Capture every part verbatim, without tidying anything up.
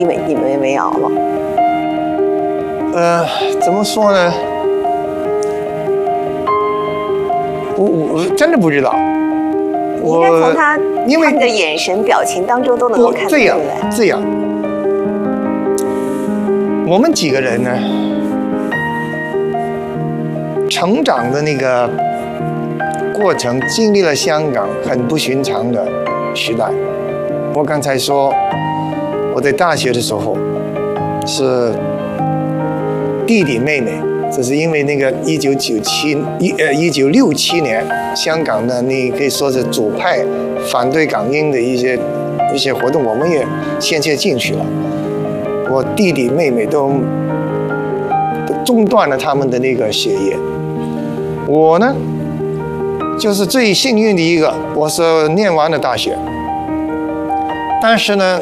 因为你们没有了。 呃，怎么说呢？我我真的不知道。 你应该从他因为他的眼神、表情当中都能够看得出来。 这样这样，我们几个人呢，成长的那个过程，经历了香港很不寻常的时代。我刚才说，我在大学的时候是弟弟妹妹。这是因为那个一九九七一呃一九六七年，香港的那可以说是主派反对港英的一些一些活动，我们也先切进去了。我弟弟妹妹都都中断了他们的那个学业。我呢，就是最幸运的一个，我是念完了大学，但是呢，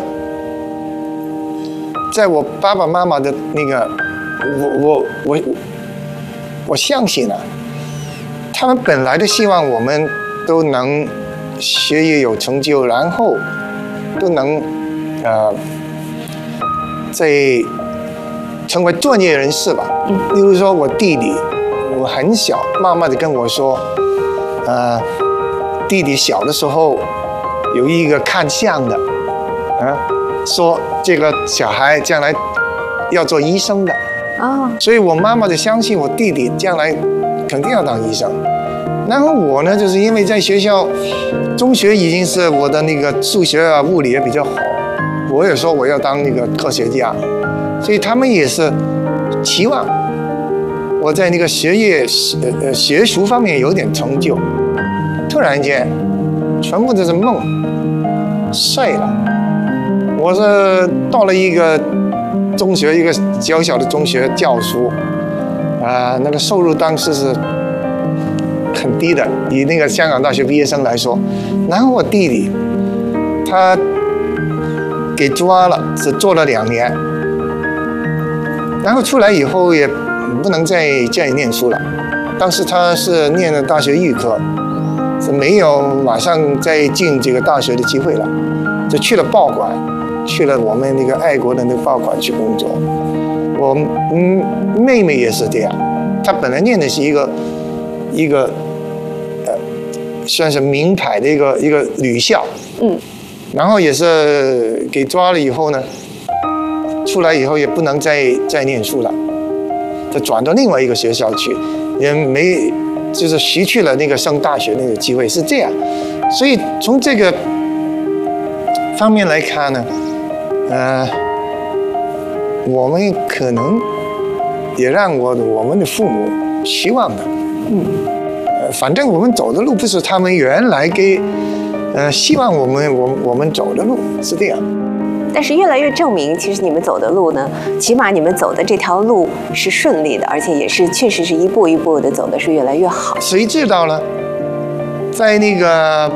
在我爸爸妈妈的那个，我我我。我相信啊，他们本来的希望我们都能学业有成就，然后都能呃在成为专业人士吧。例如说我弟弟，我很小，妈妈就跟我说，呃，弟弟小的时候有一个看相的，啊，说这个小孩将来要做医生的。哦，所以我妈妈就相信我弟弟将来肯定要当医生。然后我呢，就是因为在学校，中学已经是我的那个数学啊、物理也比较好，我也说我要当那个科学家，所以他们也是期望我在那个学业、呃学术方面有点成就。突然间，全部都是梦碎了。我是到了一个中学，一个小小的中学教书，啊、呃，那个收入当时是很低的，以那个香港大学毕业生来说。然后我弟弟，他给抓了，只做了两年，然后出来以后也不能再再念书了。当时他是念了大学预科，是没有马上再进这个大学的机会了，就去了报馆。去了我们那个爱国的那个报馆去工作。我嗯妹妹也是这样，她本来念的是一个一个呃算是名牌的一个一个女校，嗯，然后也是给抓了以后呢，出来以后也不能再再念书了，就转到另外一个学校去，也没就是失去了那个上大学那个机会，是这样。所以从这个方面来看呢。呃，我们可能也让我我们的父母希望的，嗯，呃，反正我们走的路不是他们原来给，呃，希望我们我我们走的路是这样。 但是越来越证明，其实你们走的路呢，起码你们走的这条路是顺利的，而且也是确实是一步一步的走的是越来越好。 谁知道呢？在那个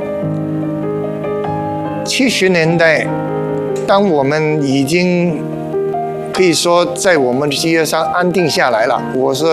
七十年代。当我们已经可以说在我们的事业上安定下来了，我是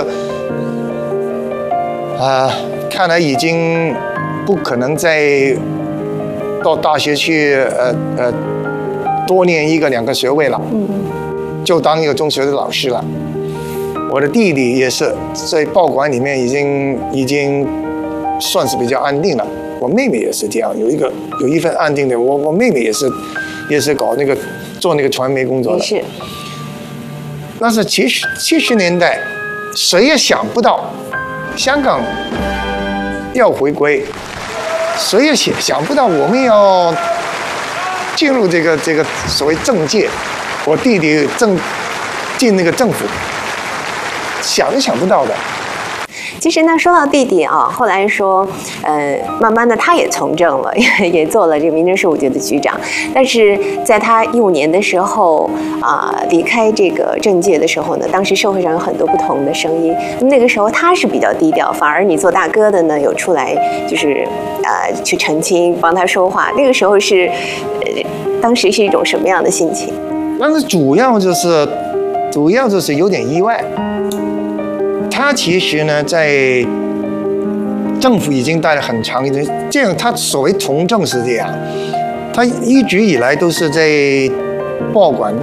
啊、呃，看来已经不可能再到大学去呃呃多念一个两个学位了，就当一个中学的老师了。我的弟弟也是在报馆里面已经已经算是比较安定了。我妹妹也是这样，有一个有一份安定的。我我妹妹也是。也是搞那个做那个传媒工作的， 是。 那是七十七十年代，谁也想不到，香港要回归，谁也想想不到我们要进入这个这个所谓政界，我弟弟正进那个政府，想都想不到的。 其实呢，说到弟弟啊，后来说，呃，慢慢的他也从政了，也也做了这个民政事务局的局长。但是在他一五年的时候啊、呃，离开这个政界的时候呢，当时社会上有很多不同的声音。那个时候他是比较低调，反而你做大哥的呢，有出来就是呃去澄清，帮他说话。那个时候是，呃，当时是一种什么样的心情？ 但是主要就是，主要就是有点意外。他其实呢，在政府已经待了很长一段，这样他所谓从政是这样，他一直以来都是在报馆